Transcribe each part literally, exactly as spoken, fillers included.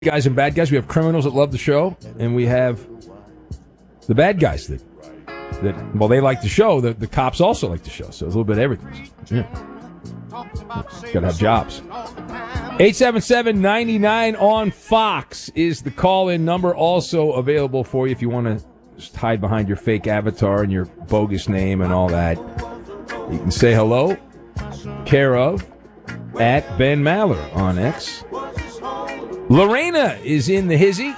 Guys and bad guys. We have criminals that love the show, and we have the bad guys that, that well, they like the show. The, the cops also like the show, so it's a little bit of everything. Yeah. Got to have jobs. eight seven seven, nine nine on Fox is the call-in number, also available for you if you want to just hide behind your fake avatar and your bogus name and all that. You can say hello, care of, at Ben Maller on X. Lorena is in the hizzy,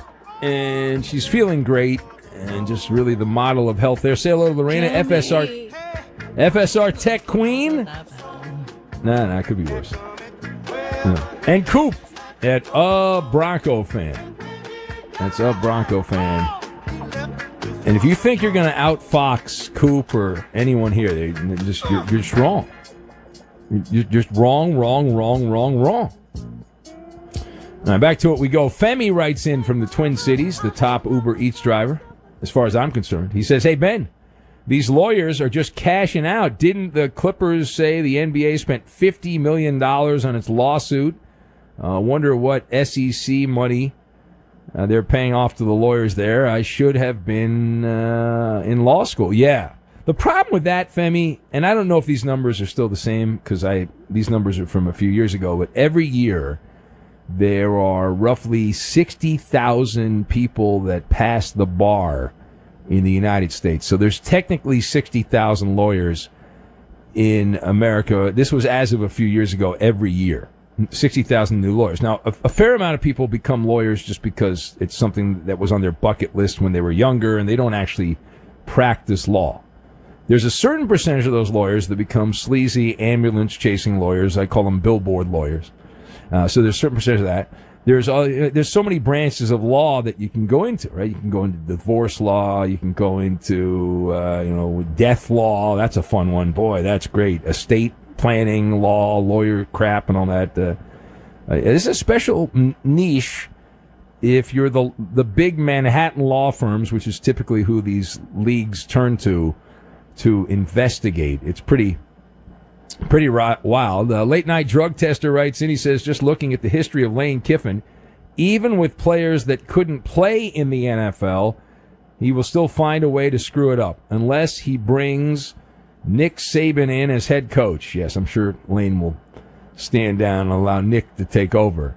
and she's feeling great, and just really the model of health there. Say hello to Lorena, F S R, F S R Tech Queen. Nah, nah, it could be worse. No. And Coop at a Bronco fan. That's a Bronco fan. And if you think you're going to out-Fox Coop or anyone here, they just you're, you're just wrong. You're just wrong, wrong, wrong, wrong, wrong. All right, back to it we go. Femi writes in from the Twin Cities, the top Uber Eats driver, as far as I'm concerned. He says, hey, Ben, these lawyers are just cashing out. Didn't the Clippers say the N B A spent fifty million dollars on its lawsuit? I uh, wonder what S E C money uh, they're paying off to the lawyers there. I should have been uh, in law school. Yeah. The problem with that, Femi, and I don't know if these numbers are still the same because I these numbers are from a few years ago, but every year there are roughly sixty thousand people that pass the bar in the United States. So there's technically sixty thousand lawyers in America. This was as of a few years ago every year. sixty thousand new lawyers. Now, a, a fair amount of people become lawyers just because it's something that was on their bucket list when they were younger, and they don't actually practice law. There's a certain percentage of those lawyers that become sleazy ambulance-chasing lawyers. I call them billboard lawyers. Uh, so there's a certain percentage of that. There's all, there's so many branches of law that you can go into, right? You can go into divorce law. You can go into, uh, you know, death law. That's a fun one. Boy, that's great. Estate planning law, lawyer crap, and all that. Uh, uh, this is a special n- niche if you're the the big Manhattan law firms, which is typically who these leagues turn to to investigate. It's pretty... Pretty wild. Uh, late night drug tester writes in. He says, just looking at the history of Lane Kiffin, even with players that couldn't play in the N F L, he will still find a way to screw it up unless he brings Nick Saban in as head coach. Yes, I'm sure Lane will stand down and allow Nick to take over.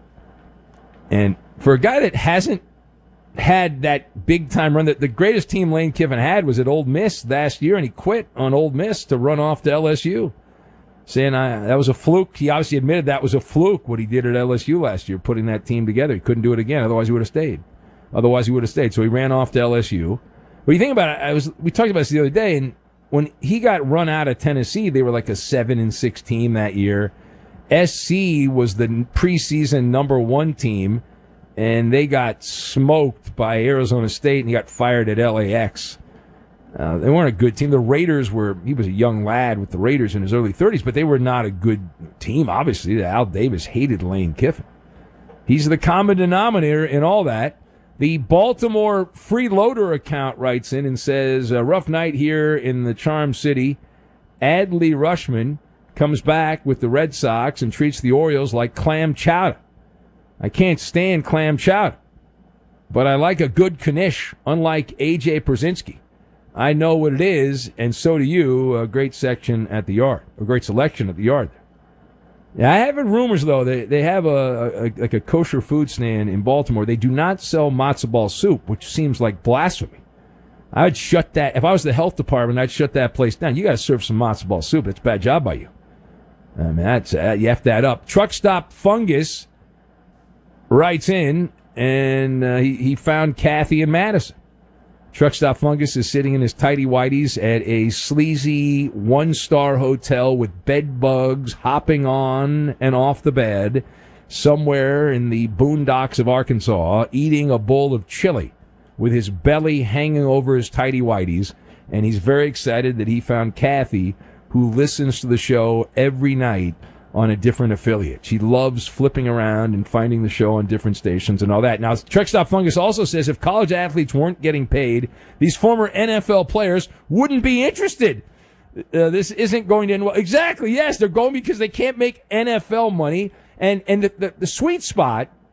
And for a guy that hasn't had that big time run, that the greatest team Lane Kiffin had was at Ole Miss last year, and he quit on Ole Miss to run off to L S U. Saying I, that was a fluke. He obviously admitted that was a fluke, what he did at L S U last year, putting that team together. He couldn't do it again. Otherwise, he would have stayed. Otherwise, he would have stayed. So he ran off to L S U. But you think about it, I was we talked about this the other day, and when he got run out of Tennessee, they were like a seven and six team that year. S C was the preseason number one team, and they got smoked by Arizona State, and he got fired at L A X. Uh, they weren't a good team. The Raiders were, he was a young lad with the Raiders in his early thirties, but they were not a good team, obviously. Al Davis hated Lane Kiffin. He's the common denominator in all that. The Baltimore Freeloader account writes in and says, a rough night here in the Charm City. Adley Rushman comes back with the Red Sox and treats the Orioles like clam chowder. I can't stand clam chowder, but I like a good knish, unlike A J Pierzynski. I know what it is, and so do you. A great section at the yard, a great selection at the yard. Yeah, I have heard rumors though they they have a, a like a kosher food stand in Baltimore. They do not sell matzo ball soup, which seems like blasphemy. I would shut that if I was the health department. I'd shut that place down. You got to serve some matzo ball soup. That's a bad job by you. I mean, that's uh, you have that up. Truck Stop Fungus writes in, and uh, he he found Kathy in Madison. Truck Stop Fungus is sitting in his tighty-whities at a sleazy one-star hotel with bed bugs hopping on and off the bed somewhere in the boondocks of Arkansas, eating a bowl of chili with his belly hanging over his tighty-whities, and he's very excited that he found Kathy, who listens to the show every night on a different affiliate. She loves flipping around and finding the show on different stations and all that. Now, Truck Stop Fungus also says if college athletes weren't getting paid, these former N F L players wouldn't be interested. Uh, this isn't going to end well. Exactly, yes, they're going because they can't make N F L money. And and the, the, the sweet spot